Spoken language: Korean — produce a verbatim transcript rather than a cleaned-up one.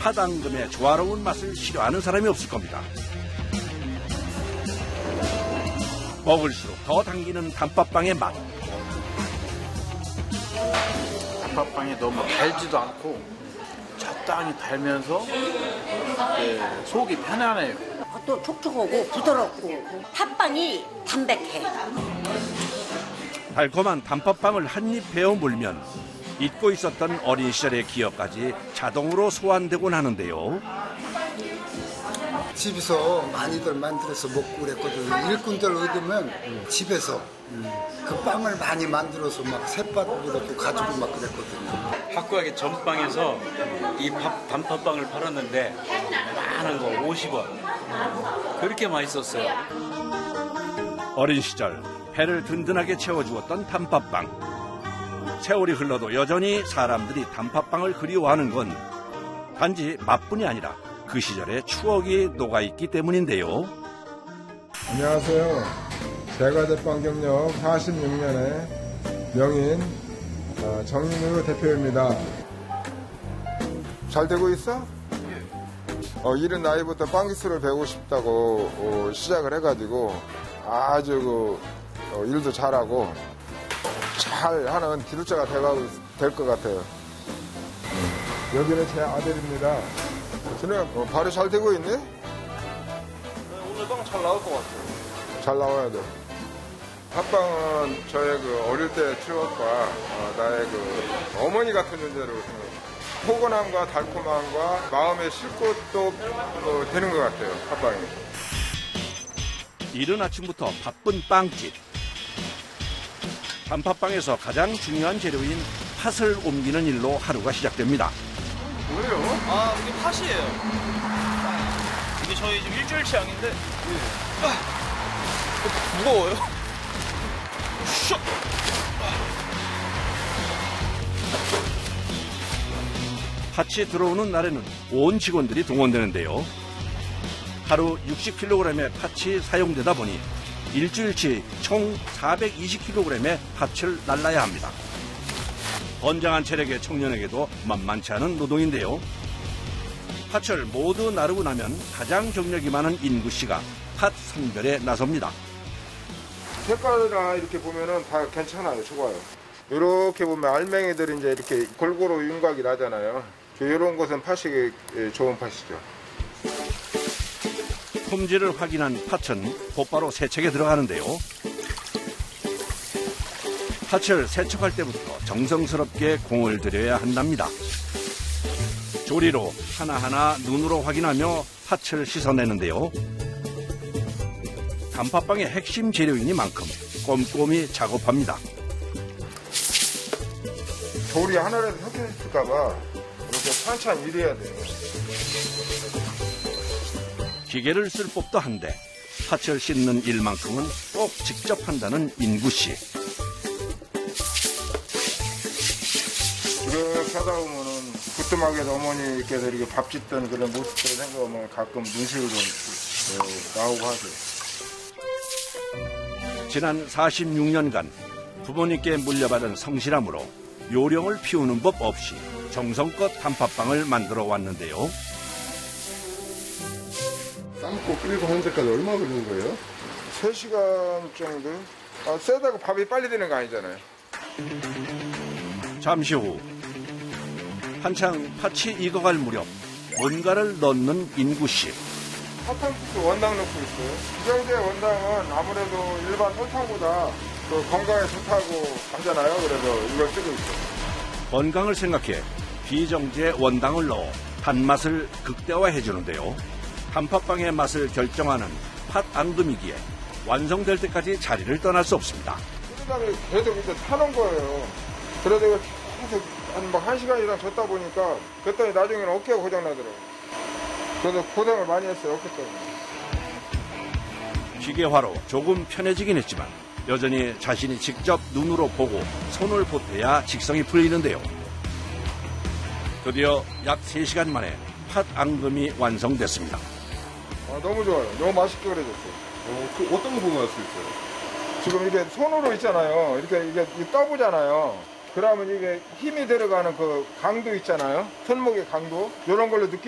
팥앙금의 조화로운 맛을 싫어하는 사람이 없을 겁니다. 먹을수록 더 당기는 단팥빵의 맛. 단팥빵이 너무 달지도 않고 적당히 달면서 네, 속이 편안해요. 또 촉촉하고 부드럽고 팥빵이 담백해. 달콤한 단팥빵을 한 입 베어 물면 잊고 있었던 어린 시절의 기억까지 자동으로 소환되곤 하는데요. 집에서 많이들 만들어서 먹고 그랬거든요. 일꾼들 얻으면 집에서 그 빵을 많이 만들어서 막 셋밥으로 가지고 막 그랬거든요. 학교 가기 전방에서 이 밥, 단팥빵을 팔았는데 많은 거 오십 원. 그렇게 맛있었어요. 어린 시절 배를 든든하게 채워주었던 단팥빵. 세월이 흘러도 여전히 사람들이 단팥빵을 그리워하는 건 단지 맛뿐이 아니라 그 시절의 추억이 녹아있기 때문인데요. 안녕하세요. 대가제빵 경력 사십육 년의 명인 정인우 대표입니다. 잘 되고 있어? 어, 이른 나이부터 빵 기술을 배우고 싶다고 어, 시작을 해가지고 아주 그, 어, 일도 잘하고 잘 하는 기술자가 돼가고 될 것 같아요. 여기는 제 아들입니다. 준호야, 어, 발이 잘 되고 있니? 네, 오늘 빵 잘 나올 것 같아요. 잘 나와야 돼. 팥빵은 저의 그 어릴 때 추억과 어, 나의 그 어머니 같은 존재로 생각해요. 포근함과 달콤함과 마음에 싣고 또 어, 되는 것 같아요, 팥빵이. 이른 아침부터 바쁜 빵집. 단팥빵에서 가장 중요한 재료인 팥을 옮기는 일로 하루가 시작됩니다. 뭐예요? 아, 이게 팥이에요. 이게 저희 지금 일주일치 양인데 아, 무거워요. 슉! 팥이 들어오는 날에는 온 직원들이 동원되는데요. 하루 육십 킬로그램의 팥이 사용되다 보니 일주일치 총 사백이십 킬로그램의 팥을 날라야 합니다. 건장한 체력의 청년에게도 만만치 않은 노동인데요. 팥을 모두 나르고 나면 가장 경력이 많은 인구 씨가 팥 선별에 나섭니다. 색깔이나 이렇게 보면은 다 괜찮아요, 좋아요. 이렇게 보면 알맹이들이 이제 이렇게 골고루 윤곽이 나잖아요. 이런 것은 팥이 좋은 팥이죠. 품질을 확인한 팥은 곧바로 세척에 들어가는데요. 팥을 세척할 때부터 정성스럽게 공을 들여야 한답니다. 조리로 하나하나 눈으로 확인하며 팥을 씻어내는데요. 단팥빵의 핵심 재료이니만큼 꼼꼼히 작업합니다. 조리 하나라도 섞였을까봐 이렇게 찬찬히 일해야 돼요. 기계를 쓸 법도 한데 팥을 씻는 일만큼은 꼭 직접 한다는 인구 씨. 이렇게 하다 보면은 부뚜막에서 어머니께서 이렇게 밥 짓던 그런 모습들을 생각하면 가끔 눈시울도 나오고 하죠. 지난 사십육 년간 부모님께 물려받은 성실함으로 요령을 피우는 법 없이 정성껏 단팥빵을 만들어 왔는데요. 삶고 끓이고 하는 데까지 얼마 걸린 거예요? 세 시간 정도? 아, 세다고 밥이 빨리 되는 거 아니잖아요. 잠시 후 한창 팥이 익어갈 무렵 뭔가를 넣는 인구 씨. 사탕국수 원당 넣고 있어요. 이정재 원당은 아무래도 일반 설탕보다 그 건강에 좋다고 하잖아요. 그래서 이걸 쓰고 있어요. 건강을 생각해 비정제 원당을 넣어 단맛을 극대화해 주는데요. 단팥빵의 맛을 결정하는 팥앙금이기에 완성될 때까지 자리를 떠날 수 없습니다. 그다음에 계속 이제 타는 거예요. 그래도 계속 한 막 한 시간 이상 줬다 보니까 그랬더니 나중에는 어깨가 고장 나더라고요. 그래서 고생을 많이 했어요, 어깨 때문에. 기계화로 조금 편해지긴 했지만 여전히 자신이 직접 눈으로 보고 손을 보태야 직성이 풀리는데요. 드디어 약 세 시간 만에 팥앙금이 완성됐습니다. 아, 너무 좋아요. 너무 맛있게 그려졌어요. 어, 그 어떤 거 보면 알 수 있어요? 지금 이게 손으로 있잖아요. 이렇게 이게 떠보잖아요. 그러면 이게 힘이 들어가는 그 강도 있잖아요. 손목의 강도. 이런 걸로 느끼